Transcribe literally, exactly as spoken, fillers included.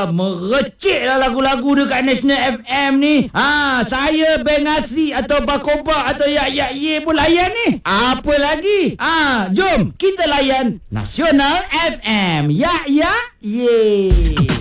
merecik lah lagu-lagu dekat National F M ni. Ha, saya Beng Asri atau Bakoba atau Yak Yak Ye pun layan ni. Apa lagi? Ha, jom kita layan Nasional F M. Yak Yak Ye.